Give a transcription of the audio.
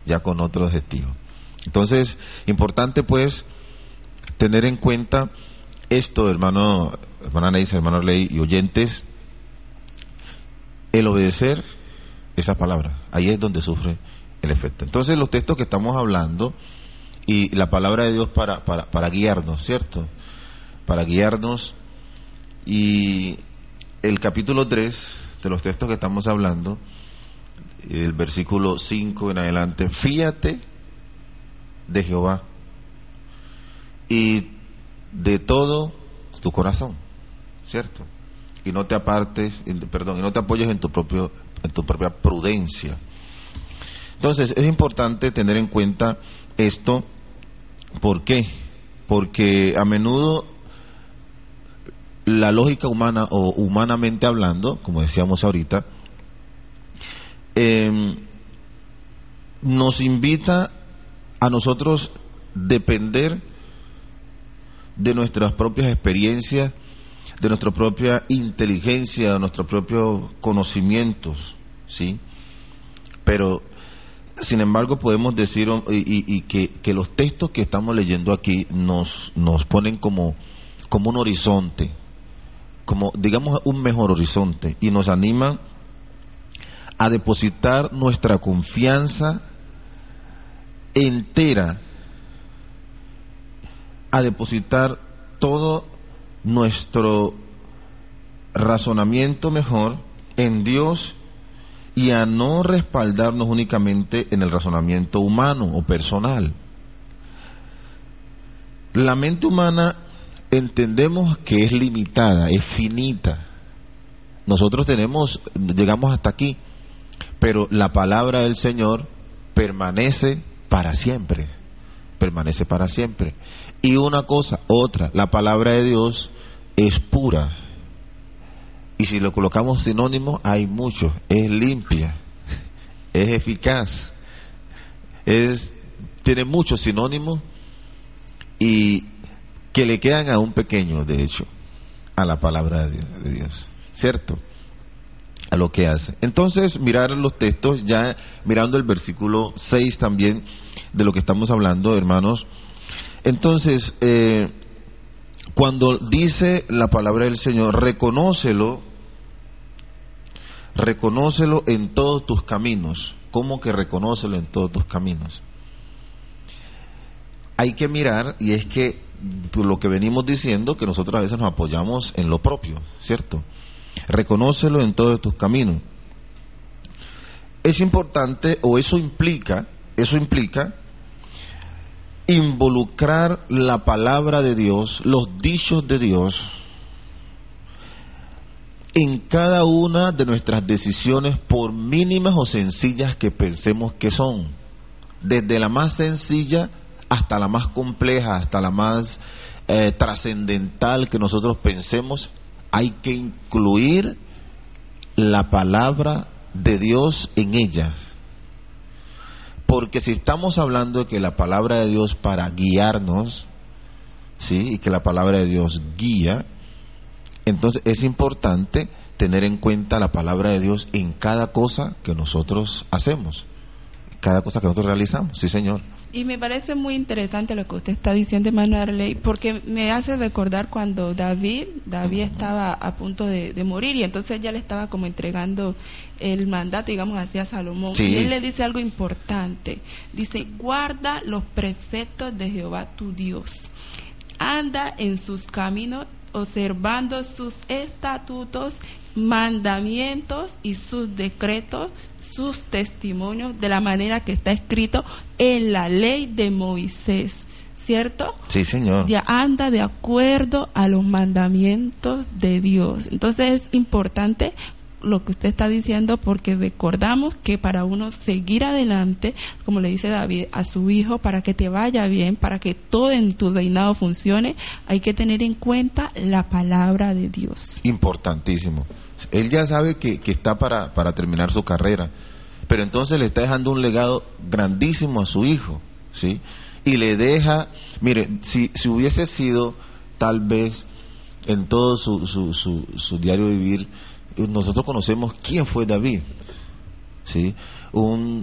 ya con otro objetivo. Entonces, importante pues tener en cuenta esto, hermana Neisa, hermano Ley y oyentes, el obedecer esa palabra, ahí es donde sufre el efecto. Entonces, los textos que estamos hablando y la palabra de Dios para guiarnos, ¿cierto? Para guiarnos, y el capítulo 3 de los textos que estamos hablando, el versículo 5 en adelante: fíate de Jehová y de todo tu corazón, ¿cierto? Y no te apartes, y no te apoyes en tu propia prudencia. Entonces es importante tener en cuenta esto. ¿Por qué? Porque a menudo la lógica humana, o humanamente hablando, como decíamos ahorita, nos invita a nosotros depender de nuestras propias experiencias, de nuestra propia inteligencia, de nuestros propios conocimientos, ¿sí? Pero sin embargo podemos decir que los textos que estamos leyendo aquí nos ponen como un horizonte, como digamos un mejor horizonte, y nos animan a depositar nuestra confianza entera, a depositar todo nuestro razonamiento mejor en Dios, y a no respaldarnos únicamente en el razonamiento humano o personal. La mente humana entendemos que es limitada, es finita. Nosotros llegamos hasta aquí, pero la palabra del Señor permanece para siempre, permanece para siempre. Y una cosa, otra, la palabra de Dios es pura. Y si lo colocamos sinónimo, hay muchos: es limpia, es eficaz, tiene muchos sinónimos, y que le quedan a un pequeño, de hecho, a la palabra de Dios, ¿cierto? A lo que hace. Entonces, mirar los textos, ya mirando el versículo 6 también, de lo que estamos hablando, hermanos. Entonces, cuando dice la palabra del Señor, reconócelo en todos tus caminos. ¿Cómo que reconócelo en todos tus caminos? Hay que mirar, y es que lo que venimos diciendo, que nosotros a veces nos apoyamos en lo propio, ¿cierto? Reconócelo en todos tus caminos. Es importante, o eso implica involucrar la palabra de Dios, los dichos de Dios, en cada una de nuestras decisiones, por mínimas o sencillas que pensemos que son. Desde la más sencilla hasta la más compleja, hasta la más trascendental que nosotros pensemos, hay que incluir la palabra de Dios en ellas. Porque si estamos hablando de que la palabra de Dios para guiarnos, ¿sí? Y que la palabra de Dios guía, entonces es importante tener en cuenta la palabra de Dios en cada cosa que nosotros hacemos, cada cosa que nosotros realizamos. Sí, señor. Y me parece muy interesante lo que usted está diciendo, hermano Arley, porque me hace recordar cuando David estaba a punto de morir, y entonces ya le estaba como entregando el mandato, digamos así, a Salomón. Sí. Y él le dice algo importante. Dice: guarda los preceptos de Jehová tu Dios, anda en sus caminos, observando sus estatutos, mandamientos y sus decretos, sus testimonios, de la manera que está escrito en la ley de Moisés, ¿cierto? Sí, señor. Ya anda de acuerdo a los mandamientos de Dios. Entonces es importante lo que usted está diciendo, porque recordamos que para uno seguir adelante, como le dice David a su hijo, para que te vaya bien, para que todo en tu reinado funcione, hay que tener en cuenta la palabra de Dios. Importantísimo. Él ya sabe que está para terminar su carrera, pero entonces le está dejando un legado grandísimo a su hijo, ¿sí? Y le deja, mire, si hubiese sido tal vez en todo su diario vivir, nosotros conocemos quién fue David, ¿sí? Un